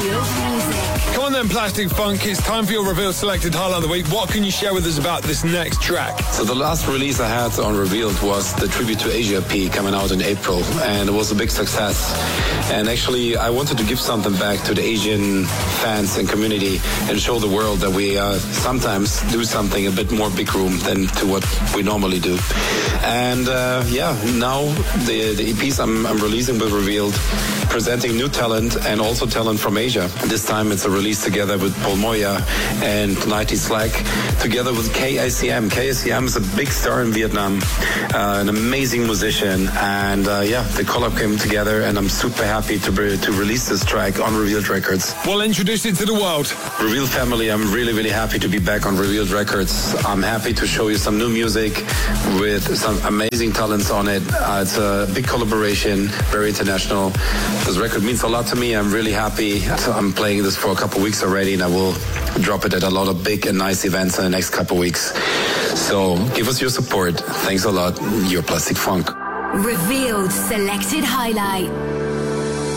Revealed music. Come on then, Plastic Funk. It's time for your Revealed Selected Highlight of the Week. What can you share with us about this next track? So the last release I had on Revealed was the Tribute to Asia EP coming out in April, and it was a big success. And actually, I wanted to give something back to the Asian fans and community and show the world that we sometimes do something a bit more big room than to what we normally do. And now the EPs I'm releasing with Revealed, presenting new talent and also talent from Asia. This time it's a release together with Paul Moya and Nighty Slack, together with KACM. KACM is a big star in Vietnam, an amazing musician, and the collab came together, and I'm super happy to release this track on Revealed Records. Well, introduce it to the world. Revealed family, I'm really, really happy to be back on Revealed Records. I'm happy to show you some new music with some amazing talents on it. It's a big collaboration, very international. This record means a lot to me. I'm really happy. I'm playing this for a couple weeks already, and I will drop it at a lot of big and nice events in the next couple weeks. So give us your support. Thanks a lot. Your Plastic Funk. Revealed Selected Highlight.